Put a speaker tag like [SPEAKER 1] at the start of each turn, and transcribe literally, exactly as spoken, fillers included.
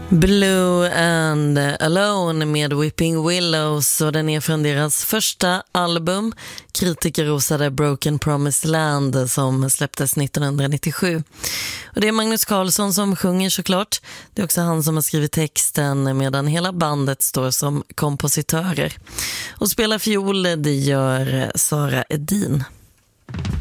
[SPEAKER 1] Blue and Alone med Weeping Willows, och den är från deras första album, kritikerrosade Broken Promised Land, som släpptes nittonhundranittiosju. Och det är Magnus Carlsson som sjunger såklart. Det är också han som har skrivit texten, medan hela bandet står som kompositörer. Och spelar fiol, det gör Sara Edin.